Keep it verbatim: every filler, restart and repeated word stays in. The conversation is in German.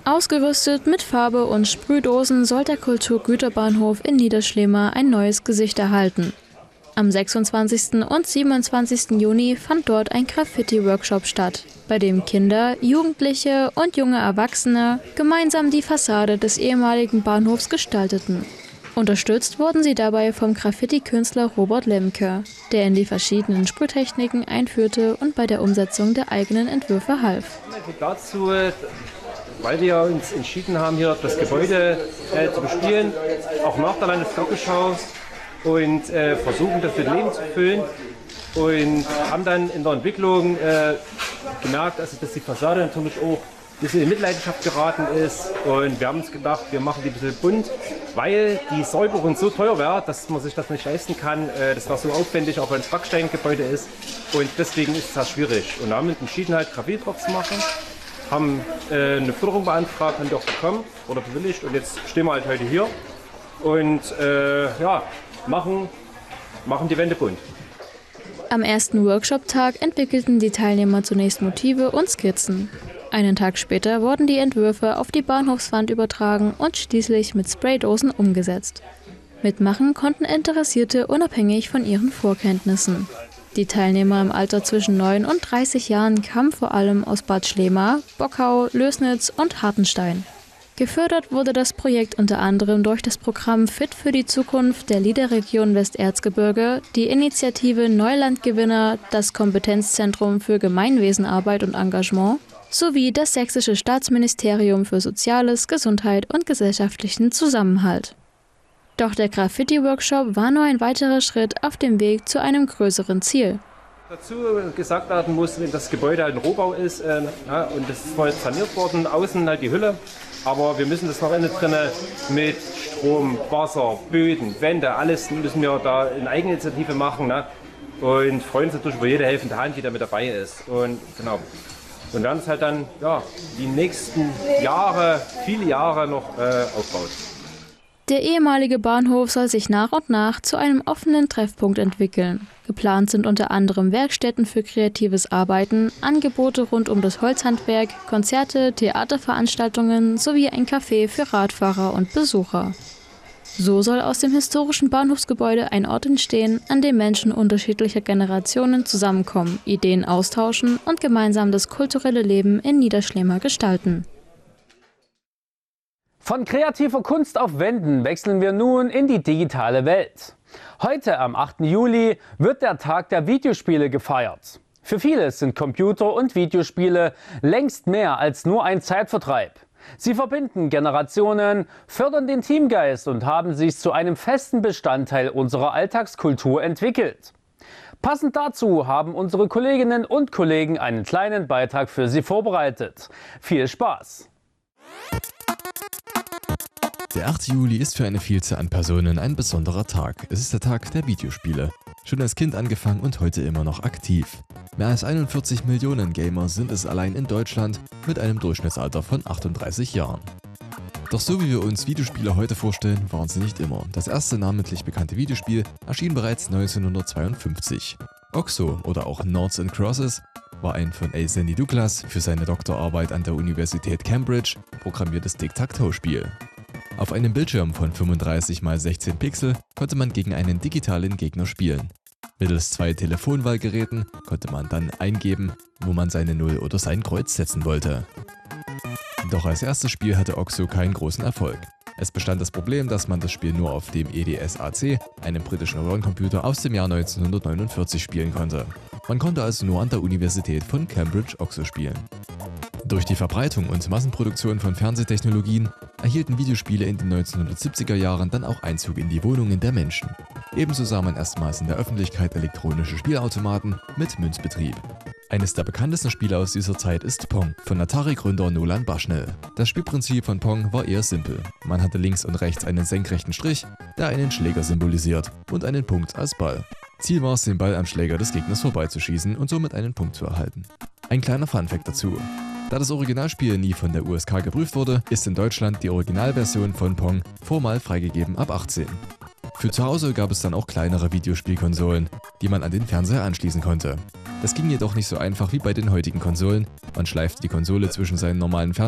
Ausgerüstet mit Farbe und Sprühdosen soll der Kulturgüterbahnhof in Niederschlema ein neues Gesicht erhalten. Am sechsundzwanzigsten und siebenundzwanzigsten Juni fand dort ein Graffiti-Workshop statt, bei dem Kinder, Jugendliche und junge Erwachsene gemeinsam die Fassade des ehemaligen Bahnhofs gestalteten. Unterstützt wurden sie dabei vom Graffiti-Künstler Robert Lemke, der in die verschiedenen Sprühtechniken einführte und bei der Umsetzung der eigenen Entwürfe half. Dazu, weil wir uns entschieden haben, hier das Gebäude äh, zu bespielen, auch nach der Landesgartenschau, und äh, versuchen, das mit Leben zu füllen, und haben dann in der Entwicklung äh, gemerkt, also, dass die Fassade natürlich auch ein bisschen in Mitleidenschaft geraten ist, und wir haben uns gedacht, wir machen die ein bisschen bunt, weil die Säuberung so teuer wäre, dass man sich das nicht leisten kann. Äh, das war so aufwendig, auch weil es Backsteingebäude ist, und deswegen ist es sehr schwierig. Und wir haben uns entschieden, halt Graffiti drauf zu machen, haben äh, eine Förderung beantragt, haben die auch bekommen oder bewilligt, und jetzt stehen wir halt heute hier und äh, ja, machen, machen die Wände bunt. Am ersten Workshop-Tag entwickelten die Teilnehmer zunächst Motive und Skizzen. Einen Tag später wurden die Entwürfe auf die Bahnhofswand übertragen und schließlich mit Spraydosen umgesetzt. Mitmachen konnten Interessierte unabhängig von ihren Vorkenntnissen. Die Teilnehmer im Alter zwischen neun und dreißig Jahren kamen vor allem aus Bad Schlema, Bockau, Lößnitz und Hartenstein. Gefördert wurde das Projekt unter anderem durch das Programm Fit für die Zukunft der LIDER-Region Westerzgebirge, die Initiative Neulandgewinner, das Kompetenzzentrum für Gemeinwesenarbeit und Engagement sowie das Sächsische Staatsministerium für Soziales, Gesundheit und gesellschaftlichen Zusammenhalt. Doch der Graffiti-Workshop war nur ein weiterer Schritt auf dem Weg zu einem größeren Ziel. Dazu gesagt werden muss, wenn das Gebäude halt ein Rohbau ist, äh, ja, und das ist zwar jetzt saniert worden, außen halt die Hülle, aber wir müssen das noch innen drin mit Strom, Wasser, Böden, Wände, alles müssen wir da in Eigeninitiative machen, ne? Und freuen uns natürlich über jede helfende Hand, die da mit dabei ist. Und genau. Und werden es halt dann ja, die nächsten Jahre, viele Jahre noch äh, aufbaut. Der ehemalige Bahnhof soll sich nach und nach zu einem offenen Treffpunkt entwickeln. Geplant sind unter anderem Werkstätten für kreatives Arbeiten, Angebote rund um das Holzhandwerk, Konzerte, Theaterveranstaltungen sowie ein Café für Radfahrer und Besucher. So soll aus dem historischen Bahnhofsgebäude ein Ort entstehen, an dem Menschen unterschiedlicher Generationen zusammenkommen, Ideen austauschen und gemeinsam das kulturelle Leben in Niederschlema gestalten. Von kreativer Kunst auf Wänden wechseln wir nun in die digitale Welt. Heute, am achten Juli, wird der Tag der Videospiele gefeiert. Für viele sind Computer- und Videospiele längst mehr als nur ein Zeitvertreib. Sie verbinden Generationen, fördern den Teamgeist und haben sich zu einem festen Bestandteil unserer Alltagskultur entwickelt. Passend dazu haben unsere Kolleginnen und Kollegen einen kleinen Beitrag für Sie vorbereitet. Viel Spaß! Der achte Juli ist für eine Vielzahl an Personen ein besonderer Tag. Es ist der Tag der Videospiele. Schon als Kind angefangen und heute immer noch aktiv. Mehr als einundvierzig Millionen Gamer sind es allein in Deutschland mit einem Durchschnittsalter von achtunddreißig Jahren. Doch so wie wir uns Videospiele heute vorstellen, waren sie nicht immer. Das erste namentlich bekannte Videospiel erschien bereits neunzehnhundertzweiundfünfzig. Oxo oder auch Noughts and Crosses war ein von A. Sandy Douglas für seine Doktorarbeit an der Universität Cambridge programmiertes Tic-Tac-Toe-Spiel. Auf einem Bildschirm von fünfunddreißig mal sechzehn Pixel konnte man gegen einen digitalen Gegner spielen. Mittels zwei Telefonwahlgeräten konnte man dann eingeben, wo man seine Null oder sein Kreuz setzen wollte. Doch als erstes Spiel hatte Oxo keinen großen Erfolg. Es bestand das Problem, dass man das Spiel nur auf dem E D S A C, einem britischen Röhrencomputer aus dem Jahr neunzehnhundertneunundvierzig, spielen konnte. Man konnte also nur an der Universität von Cambridge Oxo spielen. Durch die Verbreitung und Massenproduktion von Fernsehtechnologien erhielten Videospiele in den neunzehnhundertsiebziger Jahren dann auch Einzug in die Wohnungen der Menschen. Ebenso sah man erstmals in der Öffentlichkeit elektronische Spielautomaten mit Münzbetrieb. Eines der bekanntesten Spiele aus dieser Zeit ist Pong von Atari-Gründer Nolan Bushnell. Das Spielprinzip von Pong war eher simpel. Man hatte links und rechts einen senkrechten Strich, der einen Schläger symbolisiert, und einen Punkt als Ball. Ziel war es, den Ball am Schläger des Gegners vorbeizuschießen und somit einen Punkt zu erhalten. Ein kleiner Funfact dazu: Da das Originalspiel nie von der U S K geprüft wurde, ist in Deutschland die Originalversion von Pong formal freigegeben ab achtzehn. Für zu Hause gab es dann auch kleinere Videospielkonsolen, die man an den Fernseher anschließen konnte. Das ging jedoch nicht so einfach wie bei den heutigen Konsolen. Man schleifte die Konsole zwischen seinen normalen Fernseher